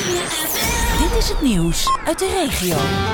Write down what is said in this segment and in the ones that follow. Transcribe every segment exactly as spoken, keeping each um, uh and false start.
Dit is het nieuws uit de regio.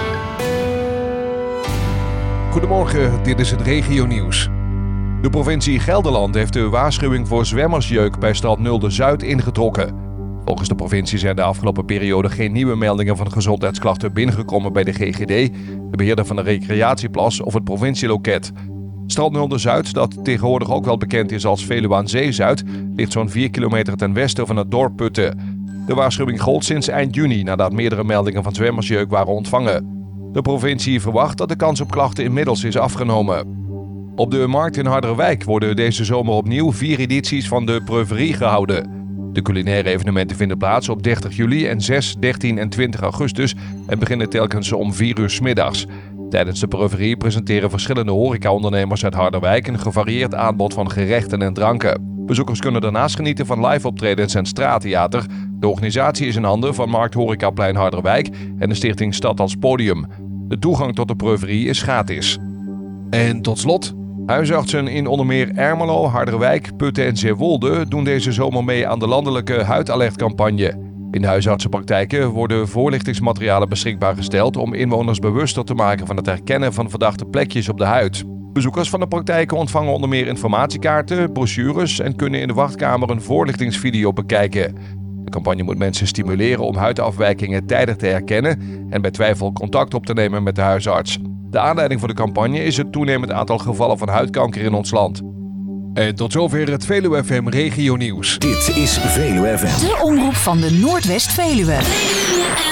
Goedemorgen, dit is het regionieuws. De provincie Gelderland heeft de waarschuwing voor zwemmersjeuk bij strand Nulde-Zuid ingetrokken. Volgens de provincie zijn de afgelopen periode geen nieuwe meldingen van gezondheidsklachten binnengekomen bij de G G D, de beheerder van de recreatieplas of het provincieloket. Strand Nulde-Zuid, dat tegenwoordig ook wel bekend is als Veluwe aan Zee Zuid, ligt zo'n vier kilometer ten westen van het dorp Putten. De waarschuwing gold sinds eind juni nadat meerdere meldingen van zwemmersjeuk waren ontvangen. De provincie verwacht dat de kans op klachten inmiddels is afgenomen. Op de markt in Harderwijk worden deze zomer opnieuw vier edities van de Preuverie gehouden. De culinaire evenementen vinden plaats op dertig juli en zes, dertien en twintig augustus en beginnen telkens om vier uur 's middags. Tijdens de Preuverie presenteren verschillende horecaondernemers uit Harderwijk een gevarieerd aanbod van gerechten en dranken. Bezoekers kunnen daarnaast genieten van live optredens en straattheater. De organisatie is in handen van Markt Horecaplein Harderwijk en de stichting Stad als Podium. De toegang tot de Preuverie is gratis. En tot slot, huisartsen in onder meer Ermelo, Harderwijk, Putten en Zeewolde doen deze zomer mee aan de landelijke huidalertcampagne. In de huisartsenpraktijken worden voorlichtingsmaterialen beschikbaar gesteld om inwoners bewuster te maken van het herkennen van verdachte plekjes op de huid. Bezoekers van de praktijken ontvangen onder meer informatiekaarten, brochures en kunnen in de wachtkamer een voorlichtingsvideo bekijken. De campagne moet mensen stimuleren om huidafwijkingen tijdig te herkennen en bij twijfel contact op te nemen met de huisarts. De aanleiding voor de campagne is het toenemend aantal gevallen van huidkanker in ons land. En tot zover het Veluwe F M Regionieuws. Dit is Veluwe F M. De omroep van de Noordwest-Veluwe.